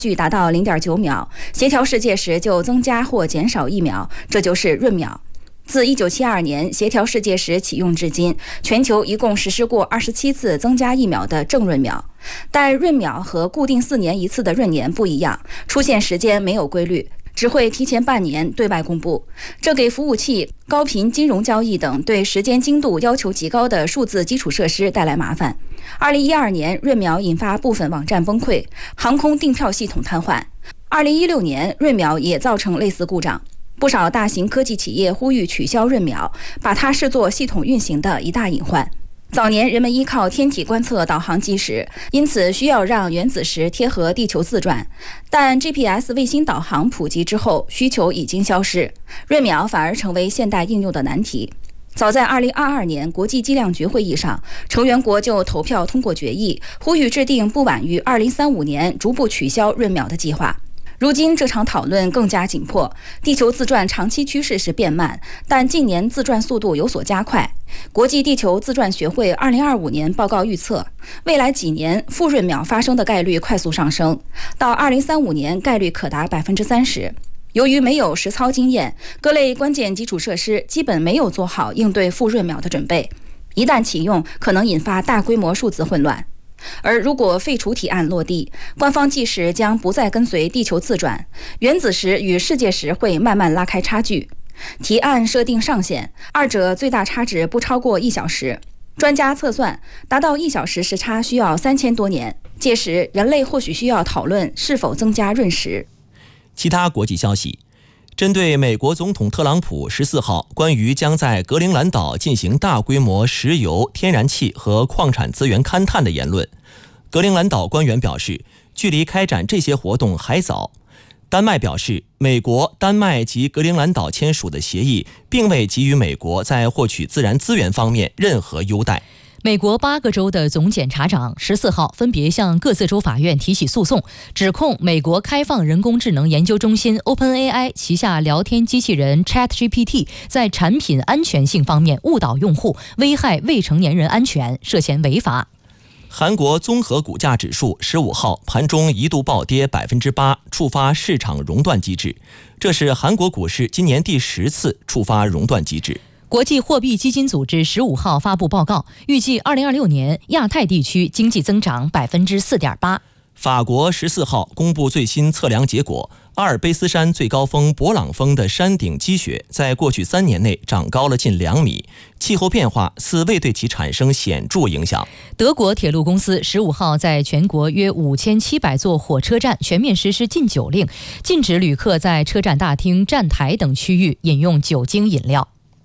距达到 0.9 秒，协调世界时就增加或减少1秒，这就是闰秒。自1972年协调世界时启用至今，全球一共实施过27次增加1秒的正闰秒。但闰秒和固定4年一次的闰年不一样，出现时间没有规律，只会提前半年对外公布，这给服务器、高频金融交易等对时间精度要求极高的数字基础设施带来麻烦。2012年闰秒引发部分网站崩溃，航空订票系统瘫痪。2016年闰秒也造成类似故障。不少大型科技企业呼吁取消闰秒，把它视作系统运行的一大隐患。早年人们依靠天体观测导航计时，因此需要让原子时贴合地球自转。但 GPS 卫星导航普及之后，需求已经消失，闰秒反而成为现代应用的难题。早在2022年国际计量局会议上，成员国就投票通过决议，呼吁制定不晚于2035年逐步取消闰秒的计划。如今这场讨论更加紧迫，地球自转长期趋势是变慢，但近年自转速度有所加快。国际地球自转学会2025年报告预测，未来几年负闰秒发生的概率快速上升，到2035年概率可达 30%。由于没有实操经验，各类关键基础设施基本没有做好应对负闰秒的准备，一旦启用，可能引发大规模数字混乱。而如果废除提案落地，官方计时将不再跟随地球自转，原子时与世界时会慢慢拉开差距。提案设定上限，二者最大差值不超过1小时。专家测算，达到1小时时差需要3000多年，届时人类或许需要讨论是否增加闰时。 其他国际消息，针对美国总统特朗普14号关于将在格陵兰岛进行大规模石油、天然气和矿产资源勘探的言论，格陵兰岛官员表示，距离开展这些活动还早。丹麦表示，美国、丹麦及格陵兰岛签署的协议并未给予美国在获取自然资源方面任何优待。 美国8个州的总检察长14号分别向各自州法院提起诉讼，指控美国开放人工智能研究中心 OpenAI 旗下聊天机器人 ChatGPT 在产品安全性方面误导用户，危害未成年人安全，涉嫌违法。 韩国综合股价指数15号盘中一度暴跌 8%， 触发市场熔断机制，这是韩国股市今年第10次触发熔断机制。 国际货币基金组织15号发布报告，预计2026年亚太地区经济增长 4.8%。 法国14号公布最新测量结果，阿尔卑斯山最高峰勃朗峰的山顶积雪在过去3年内长高了近2米，气候变化似未对其产生显著影响。 德国铁路公司15号在全国约5700座火车站全面实施禁酒令，禁止旅客在车站大厅、站台等区域饮用酒精饮料。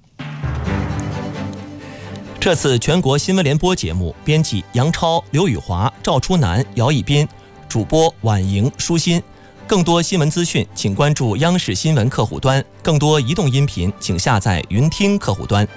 这次全国新闻联播节目编辑杨超、刘宇华、赵初南、姚一斌，主播婉莹、舒心。更多新闻资讯请关注央视新闻客户端，更多移动音频请下载云听客户端。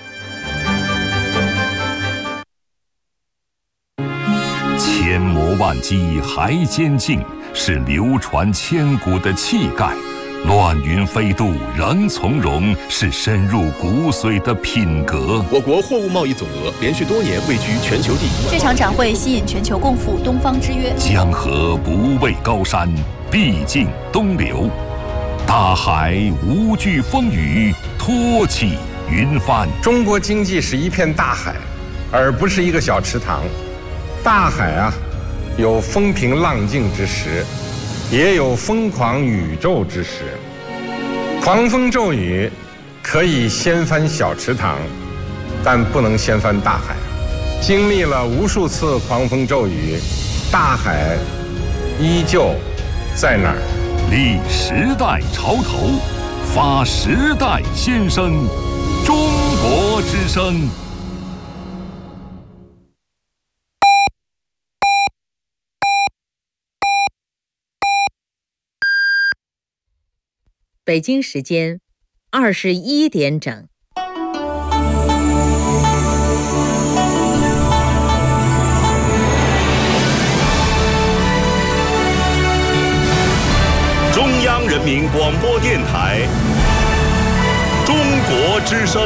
千磨万击还坚劲，是流传千古的气概；乱云飞渡仍从容，是深入骨髓的品格。 我国货物贸易总额连续多年位居全球第一。 这场展会吸引全球共赴东方之约。 江河不畏高山，必尽东流；大海无惧风雨，托起云帆。 中国经济是一片大海，而不是一个小池塘。大海啊，有风平浪静之时，也有疯狂宇宙之时。狂风骤雨可以掀翻小池塘，但不能掀翻大海。经历了无数次狂风骤雨，大海依旧在那儿。 立时代潮头，发时代先声，中国之声。 北京时间21点整。 中央人民广播电台，中国之声。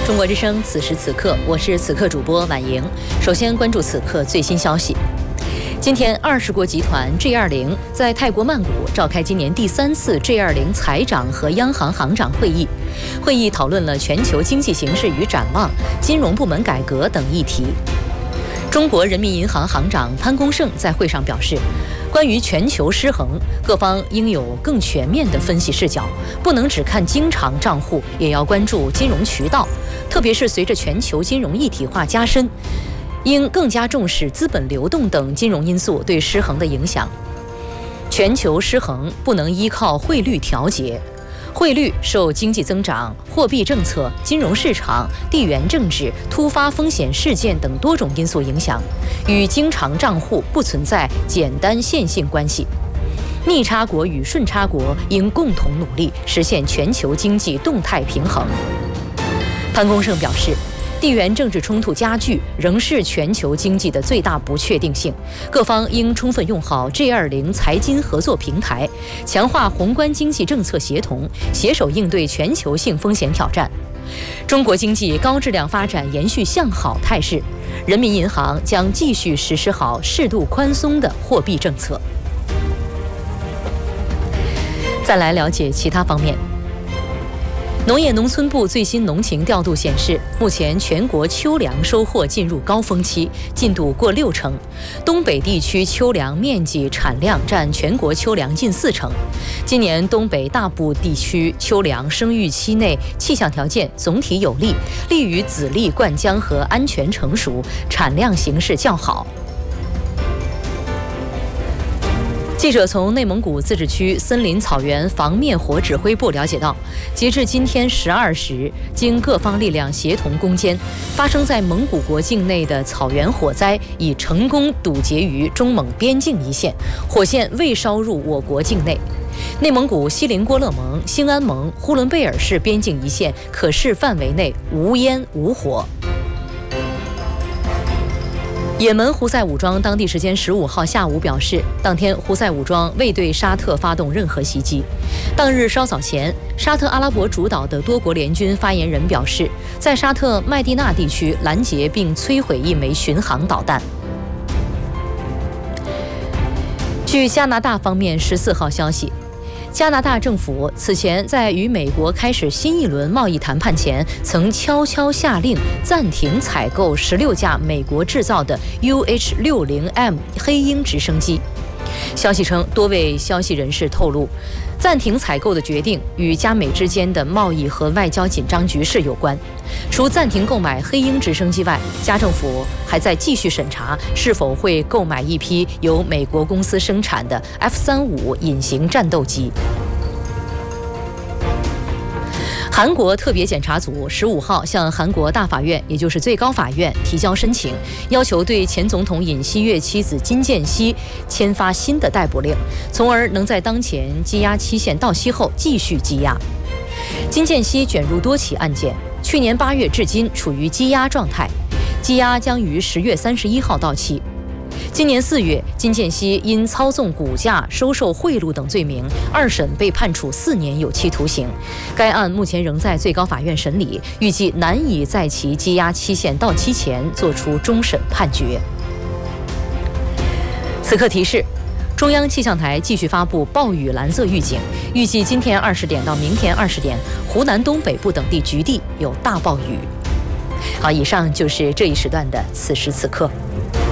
中国之声此时此刻，我是此刻主播婉莹。首先关注此刻最新消息。今天，20国集团 G20 在泰国曼谷召开今年第3次 G20 财长和央行行长会议。会议讨论了全球经济形势与展望、金融部门改革等议题。中国人民银行行长潘功胜在会上表示，关于全球失衡，各方应有更全面的分析视角，不能只看经常账户，也要关注金融渠道，特别是随着全球金融一体化加深，应更加重视资本流动等金融因素对失衡的影响。全球失衡不能依靠汇率调节，汇率受经济增长、货币政策、金融市场、地缘政治、突发风险事件等多种因素影响，与经常账户不存在简单线性关系。逆差国与顺差国应共同努力实现全球经济动态平衡。潘功胜表示，地缘政治冲突加剧仍是全球经济的最大不确定性，各方应充分用好 G20 财经合作平台，强化宏观经济政策协同，携手应对全球性风险挑战。中国经济高质量发展延续向好态势，人民银行将继续实施好适度宽松的货币政策。再来了解其他方面。农业农村部最新农情调度显示，目前全国秋粮收获进入高峰期，进度过60%。东北地区秋粮面积产量占全国秋粮近40%。今年东北大部地区秋粮生育期内气象条件总体有利，利于籽粒灌浆和安全成熟，产量形势较好。记者从内蒙古自治区森林草原防灭火指挥部了解到，截至今天12时，经各方力量协同攻坚，发生在蒙古国境内的草原火灾已成功堵截于中蒙边境一线，火线未烧入我国境内。内蒙古锡林郭勒盟、兴安盟、呼伦贝尔市边境一线可视范围内无烟无火。也门胡塞武装当地时间15号下午表示，当天胡塞武装未对沙特发动任何袭击。当日稍早前，沙特阿拉伯主导的多国联军发言人表示，在沙特麦地那地区拦截并摧毁一枚巡航导弹。据加拿大方面14号消息，加拿大政府此前在与美国开始新一轮贸易谈判前，曾悄悄下令暂停采购16架美国制造的 UH-60M 黑鹰直升机。消息称，多位消息人士透露，暂停采购的决定与加美之间的贸易和外交紧张局势有关。除暂停购买黑鹰直升机外，加政府还在继续审查是否会购买一批由美国公司生产的 F-35隐形战斗机。韩国特别检察组15号向韩国大法院，也就是最高法院提交申请，要求对前总统尹锡悦妻子金建熙签发新的逮捕令，从而能在当前羁押期限到期后继续羁押。金建熙卷入多起案件，去年8月至今处于羁押状态，羁押将于10月31号到期。今年4月，金建熙因操纵股价、收受贿赂等罪名，2审被判处4年有期徒刑。该案目前仍在最高法院审理，预计难以在其羁押期限到期前作出终审判决。此刻提示：中央气象台继续发布暴雨蓝色预警，预计今天20点到明天20点，湖南东北部等地局地有大暴雨。好，以上就是这一时段的此时此刻。